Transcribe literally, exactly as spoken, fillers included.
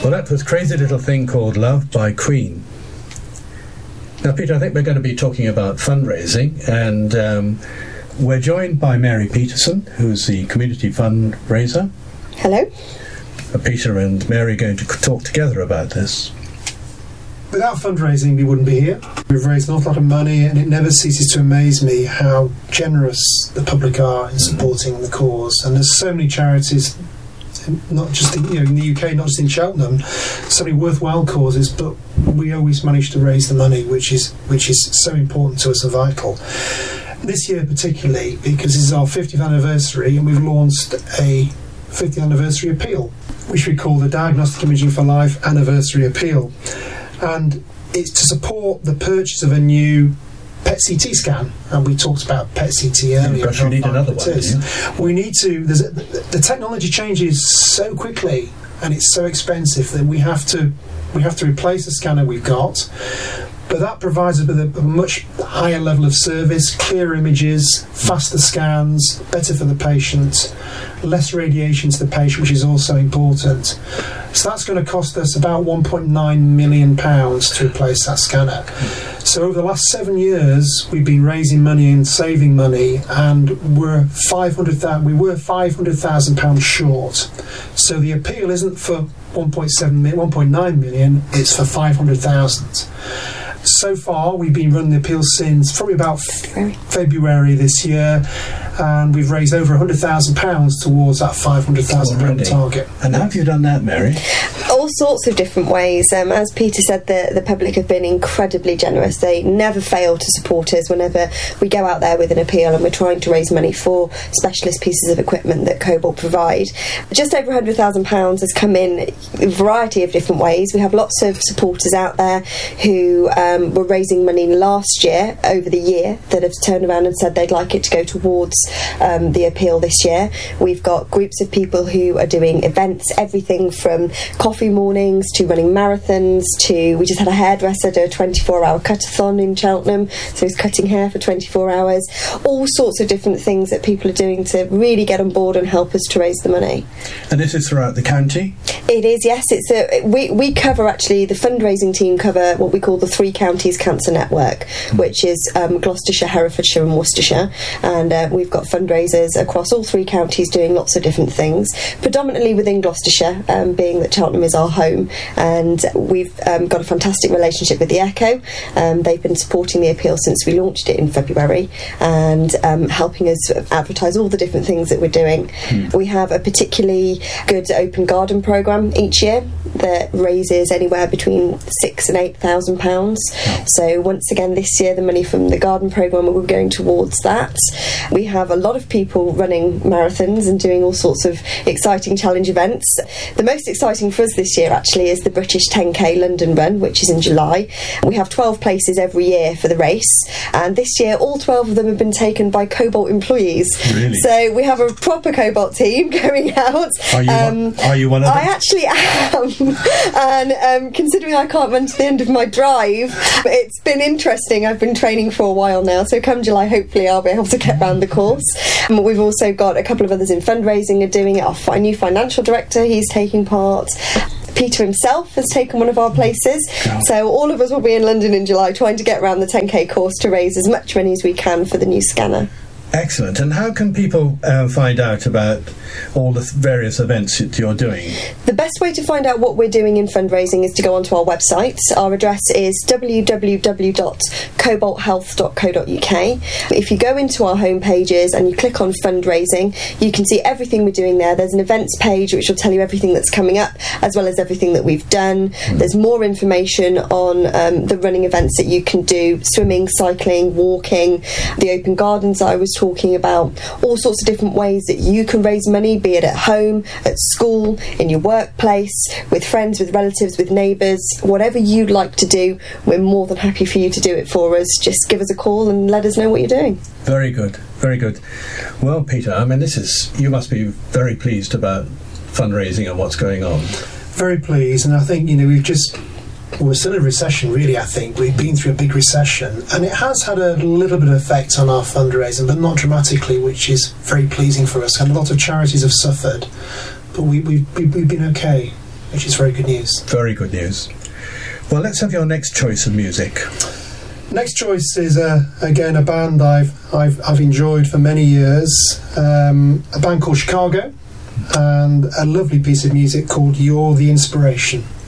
Well, that was Crazy Little Thing Called Love by Queen. Now, Peter, I think we're going to be talking about fundraising, and um, we're joined by Mary Peterson, who's the community fundraiser. Hello. Uh, Peter and Mary are going to talk together about this. Without fundraising, we wouldn't be here. We've raised an awful lot of money, and it never ceases to amaze me how generous the public are in supporting the cause. And there's so many charities, not just in, you know, in the U K, not just in Cheltenham, so many worthwhile causes, but we always manage to raise the money, which is which is so important to us and vital. This year particularly, because this is our fiftieth anniversary, and we've launched a fiftieth anniversary appeal, which we call the Diagnostic Imaging for Life Anniversary Appeal. And it's to support the purchase of a new P E T C T scan, and we talked about P E T C T earlier. But you need another one, do you? We need to. There's a, the technology changes so quickly, and it's so expensive that we have to we have to replace the scanner we've got. But that provides us with a, a much higher level of service, clearer images, faster scans, better for the patient, less radiation to the patient, which is also important. So that's going to cost us about one point nine million pounds to replace that scanner. So over the last seven years, we've been raising money and saving money, and we're five hundred thousand. We were five hundred thousand pounds short. So the appeal isn't for one point seven, one point nine million. It's for five hundred thousand. So far, we've been running the appeal since probably about f- February this year, and we've raised over one hundred thousand pounds towards that five hundred thousand pound target. And how have you done that, Mary? All sorts of different ways. Um, as Peter said, the, the public have been incredibly generous. They never fail to support us whenever we go out there with an appeal and we're trying to raise money for specialist pieces of equipment that Cobalt provide. Just over one hundred thousand pounds has come in a variety of different ways. We have lots of supporters out there who um, were raising money last year, over the year, that have turned around and said they'd like it to go towards um, the appeal this year. We've got groups of people who are doing events, everything from coffee mornings to running marathons to, we just had a hairdresser do a twenty-four hour cut-a-thon in Cheltenham, so he's cutting hair for twenty-four hours. All sorts of different things that people are doing to really get on board and help us to raise the money. And this is throughout the county? It is, yes. It's a, we, we cover, actually, the fundraising team cover what we call the Three Counties Cancer Network, mm. which is um, Gloucestershire, Herefordshire and Worcestershire, and uh, we've got fundraisers across all three counties doing lots of different things, predominantly within Gloucestershire, um, being that Cheltenham is our home, and we've um, got a fantastic relationship with the Echo. Um, they've been supporting the appeal since we launched it in February, and um, helping us advertise all the different things that we're doing. Mm. We have a particularly good open garden programme each year that raises anywhere between six and eight thousand pounds. So once again this year the money from the garden programme will be going towards that. We have a lot of people running marathons and doing all sorts of exciting challenge events. The most exciting for us this year actually is the British ten K London Run, which is in July. We have twelve places every year for the race, and this year all twelve of them have been taken by Cobalt employees. Really? So we have a proper Cobalt team going out. Are you, um, one, are you one of them? I actually am. And um, considering I can't run to the end of my drive, it's been interesting. I've been training for a while now, so come July hopefully I'll be able to get round the course. Um, we've also got a couple of others in fundraising are doing it. Our fi- new financial director, he's taking part. Peter himself has taken one of our places. Oh. So all of us will be in London in July trying to get around the ten K course to raise as much money as we can for the new scanner. Excellent. And how can people uh, find out about all the various events that you're doing? The best way to find out what we're doing in fundraising is to go onto our website. Our address is w w w dot cobalt health dot co dot u k. If you go into our home pages and you click on fundraising, you can see everything we're doing there. There's an events page which will tell you everything that's coming up, as well as everything that we've done. Mm. There's more information on um, the running events that you can do, swimming, cycling, walking, the open gardens I was talking talking about, all sorts of different ways that you can raise money, be it at home, at school, in your workplace, with friends, with relatives, with neighbours, whatever you'd like to do, we're more than happy for you to do it for us. Just give us a call and let us know what you're doing. Very good, very good. Well, Peter, I mean, this is, you must be very pleased about fundraising and what's going on. Very pleased, and I think, you know, we've just Well, we're still in recession, really, I think. We've been through a big recession, and it has had a little bit of effect on our fundraising, but not dramatically, which is very pleasing for us. And a lot of charities have suffered, but we, we've, we've been okay. which is very good news. Very good news. Well, let's have your next choice of music. Next choice is uh, again a band I've I've I've enjoyed for many years. Um, a band called Chicago, and a lovely piece of music called "You're the Inspiration."